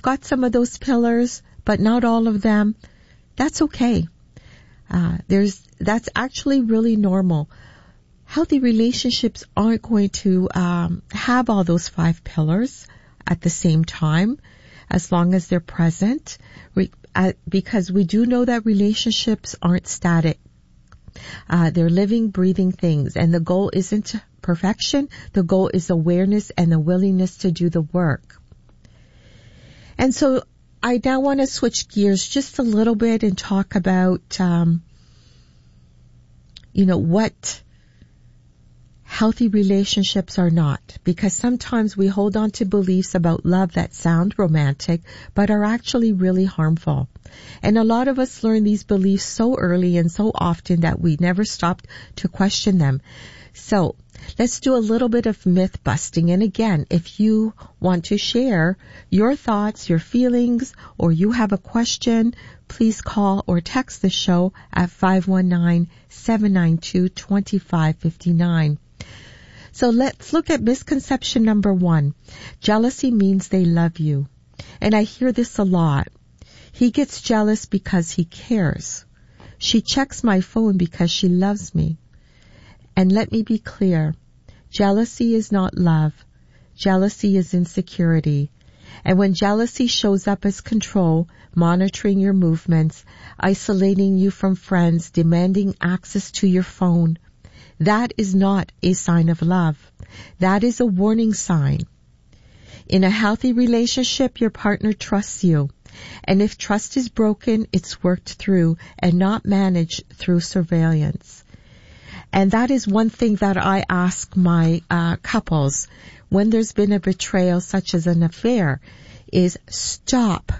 you've got some of those pillars, but not all of them, that's okay. That's actually really normal. Healthy relationships aren't going to have all those 5 pillars at the same time, as long as they're present, because we do know that relationships aren't static. They're living, breathing things, and the goal isn't perfection. The goal is awareness and the willingness to do the work. And so I now want to switch gears just a little bit and talk about, what healthy relationships are not, because sometimes we hold on to beliefs about love that sound romantic but are actually really harmful. And a lot of us learn these beliefs so early and so often that we never stopped to question them. So let's do a little bit of myth busting. And again, if you want to share your thoughts, your feelings, or you have a question, please call or text the show at 519-792-2559. So let's look at misconception number 1. Jealousy means they love you. And I hear this a lot. He gets jealous because he cares. She checks my phone because she loves me. And let me be clear. Jealousy is not love. Jealousy is insecurity. And when jealousy shows up as control, monitoring your movements, isolating you from friends, demanding access to your phone, that is not a sign of love. That is a warning sign. In a healthy relationship, your partner trusts you. And if trust is broken, it's worked through and not managed through surveillance. And that is one thing that I ask my couples when there's been a betrayal such as an affair, is stop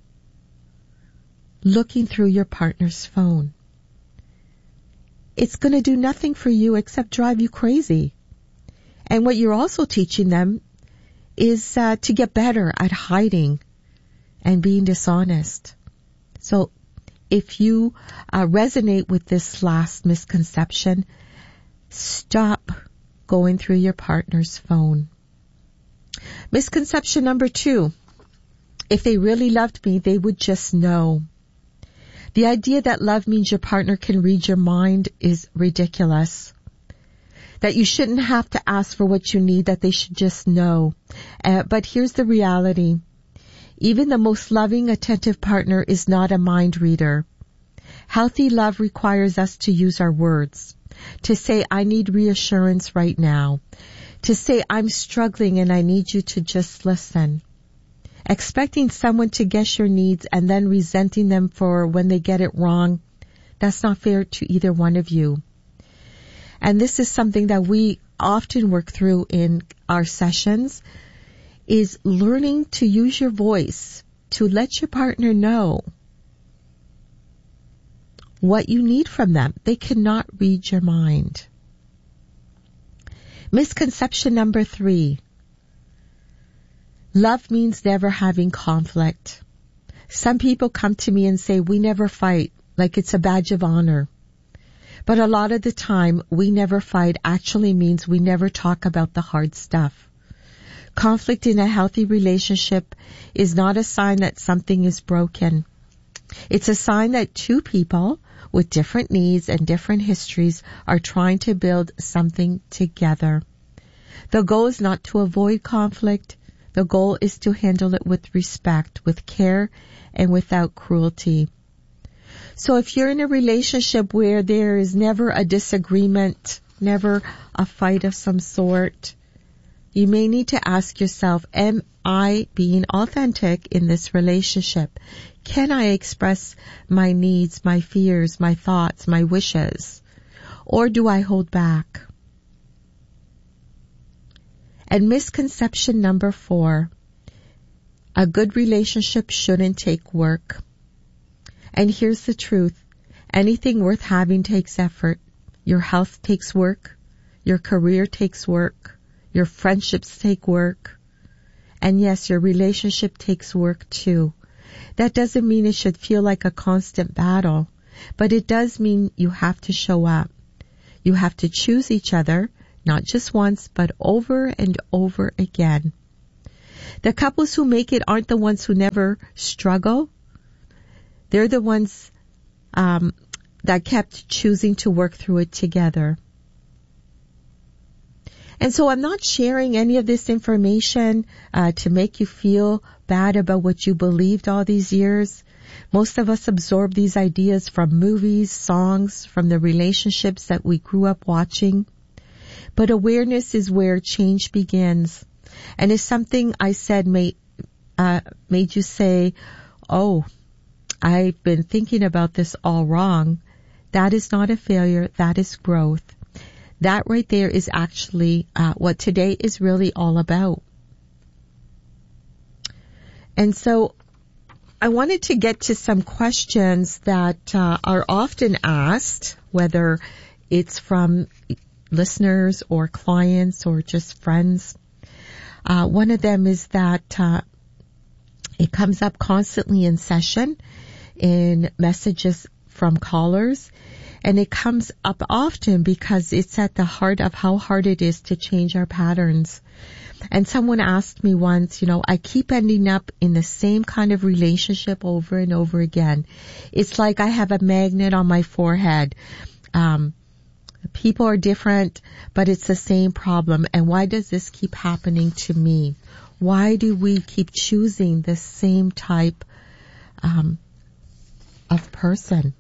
looking through your partner's phone. It's going to do nothing for you except drive you crazy. And what you're also teaching them is to get better at hiding and being dishonest. So if you resonate with this last misconception, stop going through your partner's phone. Misconception number 2. If they really loved me, they would just know. The idea that love means your partner can read your mind is ridiculous. That you shouldn't have to ask for what you need, that they should just know. But here's the reality. Even the most loving, attentive partner is not a mind reader. Healthy love requires us to use our words. To say, I need reassurance right now. To say, I'm struggling and I need you to just listen. Expecting someone to guess your needs and then resenting them for when they get it wrong, that's not fair to either one of you. And this is something that we often work through in our sessions, is learning to use your voice to let your partner know what you need from them. They cannot read your mind. Misconception number 3. Love means never having conflict. Some people come to me and say, we never fight, like it's a badge of honor. But a lot of the time, we never fight actually means we never talk about the hard stuff. Conflict in a healthy relationship is not a sign that something is broken. It's a sign that 2 people with different needs and different histories are trying to build something together. The goal is not to avoid conflict. The goal is to handle it with respect, with care, and without cruelty. So if you're in a relationship where there is never a disagreement, never a fight of some sort, you may need to ask yourself, am I being authentic in this relationship? Can I express my needs, my fears, my thoughts, my wishes? Or do I hold back? And misconception number 4, a good relationship shouldn't take work. And here's the truth. Anything worth having takes effort. Your health takes work. Your career takes work. Your friendships take work. And yes, your relationship takes work too. That doesn't mean it should feel like a constant battle, but it does mean you have to show up. You have to choose each other, not just once, but over and over again. The couples who make it aren't the ones who never struggle. They're the ones that kept choosing to work through it together. And so I'm not sharing any of this information to make you feel bad about what you believed all these years. Most of us absorb these ideas from movies, songs, from the relationships that we grew up watching. But awareness is where change begins. And if something I said made you say, oh, I've been thinking about this all wrong, that is not a failure, that is growth. That right there is actually what today is really all about. And so I wanted to get to some questions that are often asked, whether it's from listeners or clients or just friends. One of them is that it comes up constantly in session in messages from callers, and it comes up often because it's at the heart of how hard it is to change our patterns. And someone asked me once, I keep ending up in the same kind of relationship over and over again. It's like I have a magnet on my forehead. People are different, but it's the same problem. And why does this keep happening to me? Why do we keep choosing the same type of person?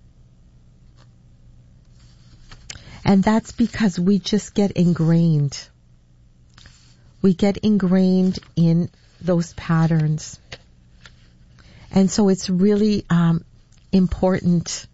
And that's because we just get ingrained. We get ingrained in those patterns. And so it's really important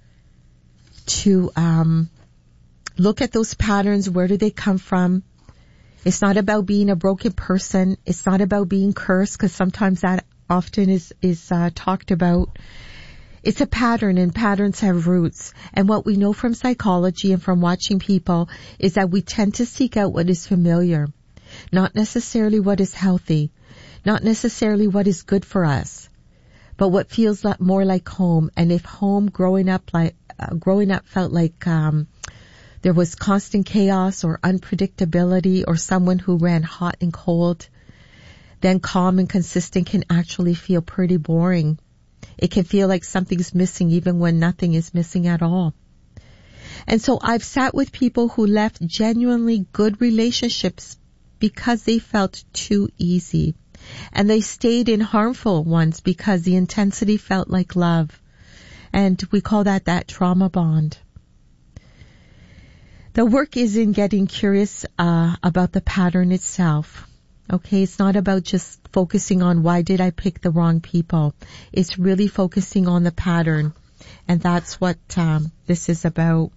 to look at those patterns. Where do they come from? It's not about being a broken person. It's not about being cursed, because sometimes that often is talked about. It's a pattern, and patterns have roots. And what we know from psychology and from watching people is that we tend to seek out what is familiar, not necessarily what is healthy, not necessarily what is good for us, but what feels more like home. And if home growing up felt like there was constant chaos or unpredictability, or someone who ran hot and cold, then calm and consistent can actually feel pretty boring. It can feel like something's missing even when nothing is missing at all. And so I've sat with people who left genuinely good relationships because they felt too easy. And they stayed in harmful ones because the intensity felt like love. And we call that trauma bond. The work is in getting curious about the pattern itself. Okay, it's not about just focusing on why did I pick the wrong people. It's really focusing on the pattern. And that's what this is about.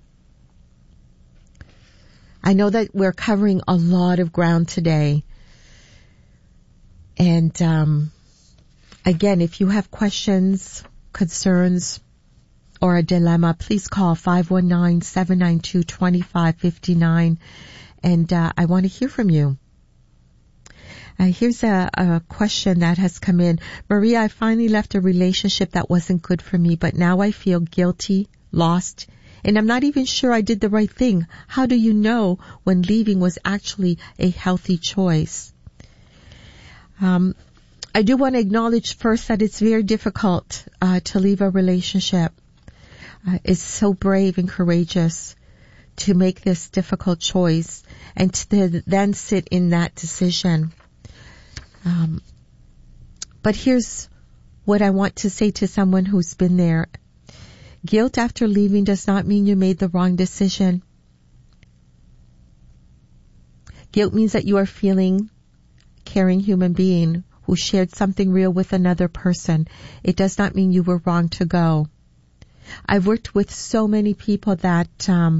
I know that we're covering a lot of ground today. And again, if you have questions, concerns, or a dilemma, please call 519-792-2559. And I want to hear from you. Here's a question that has come in. Maria, I finally left a relationship that wasn't good for me, but now I feel guilty, lost, and I'm not even sure I did the right thing. How do you know when leaving was actually a healthy choice? I do want to acknowledge first that it's very difficult to leave a relationship. It's so brave and courageous to make this difficult choice and to then sit in that decision. But here's what I want to say to someone who's been there. Guilt after leaving does not mean you made the wrong decision. Guilt means that you are feeling caring human being who shared something real with another person. It does not mean you were wrong to go. I've worked with so many people that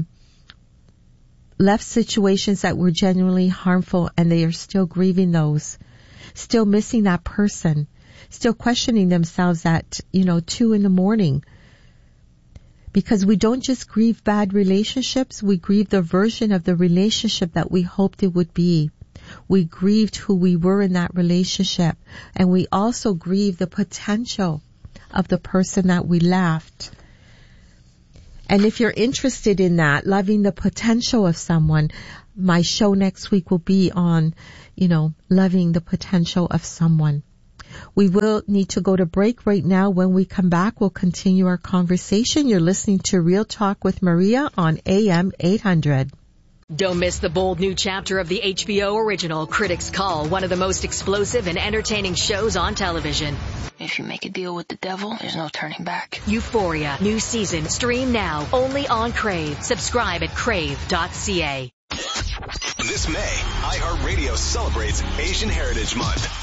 left situations that were genuinely harmful, and they are still grieving those, still missing that person, still questioning themselves at 2 a.m. Because we don't just grieve bad relationships, we grieve the version of the relationship that we hoped it would be. We grieved who we were in that relationship, and we also grieve the potential of the person that we left. And if you're interested in that, loving the potential of someone, my show next week will be on, loving the potential of someone. We will need to go to break right now. When we come back, we'll continue our conversation. You're listening to Real Talk with Maria on AM 800. Don't miss the bold new chapter of the HBO original Critics Call, one of the most explosive and entertaining shows on television. If you make a deal with the devil, there's no turning back. Euphoria, new season, stream now, only on Crave. Subscribe at crave.ca. This May, iHeartRadio celebrates Asian Heritage Month.